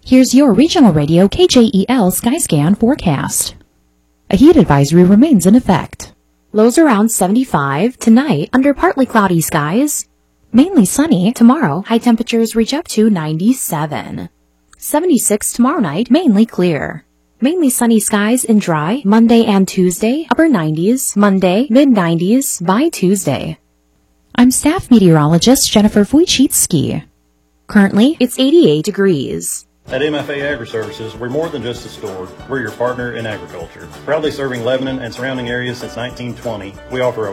Here's your regional radio KJEL Skyscan forecast. A heat advisory remains in effect. Lows around 75 tonight under partly cloudy skies. Mainly sunny tomorrow. High temperatures reach up to 97. 76 tomorrow night, mainly clear. Mainly sunny skies and dry Monday and Tuesday, upper 90s, Monday, mid-90s by Tuesday. I'm staff meteorologist Jennifer Wojcicki. Currently, it's 88 degrees. At MFA Agri-Services, we're more than just a store. We're your partner in agriculture. Proudly serving Lebanon and surrounding areas since 1920, we offer a